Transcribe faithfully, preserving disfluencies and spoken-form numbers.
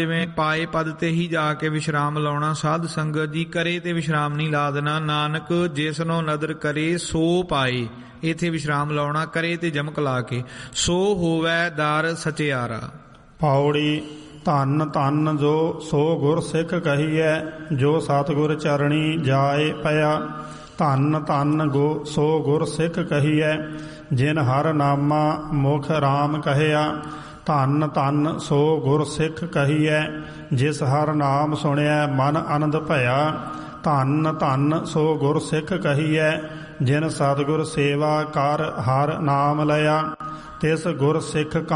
ਜਿਵੇਂ ਪਾਏ ਪਦ ਤੇ ਹੀ ਜਾ ਕੇ ਵਿਸ਼ਰਾਮ ਲਾਉਣਾ। ਸਾਧ ਸੰਗਤ ਜੀ ਕਰੇ ਤੇ ਵਿਸ਼ਰਾਮ ਨਹੀਂ ਲਾ ਦੇਣਾ। ਨਾਨਕ ਜਿਸਨੋ ਨਦਰ ਕਰੇ ਸੋ ਪਾਏ, ਇਥੇ ਵਿਸ਼ਰਾਮ ਲਾਉਣਾ। ਕਰੇ ਤੇ ਜਮਕ ਲਾ ਕੇ। ਸੋ ਹੋਵੈ ਦਰ ਸਚਿਆਰਾ। ਪੌੜੀ ਧੰਨ ਧੰਨ ਜੋ ਸੋ ਗੁਰ ਸਿੱਖ ਕਹੀਐ, ਜੋ ਸਤਿਗੁਰ ਚਰਣੀ ਜਾਏ ਪਿਆ। ਧੰਨ ਧੰਨ ਗੋ ਸੋ ਗੁਰ ਸਿੱਖ ਕਹੀਐ, ਜਿਨ ਹਰ ਨਾਮਾ ਮੁਖ ਰਾਮ ਕਹਿਆ। ਧੰਨ ਧੰਨ ਸੋ ਗੁਰ ਸਿੱਖ ਕਹੀਐ, ਜਿਸ ਹਰ ਨਾਮ ਸੁਣਿਆ ਮਨ ਆਨੰਦ ਭਇਆ। ਧੰਨ ਧੰਨ ਸੋ ਗੁਰ ਸਿੱਖ ਕਹੀਐ, ਜਿਨ ਸਤਿਗੁਰ ਸੇਵਾ ਕਰ ਹਰ ਨਾਮ ਲਿਆ। ਤਿਸ ਗੁਰ ਸਿੱਖ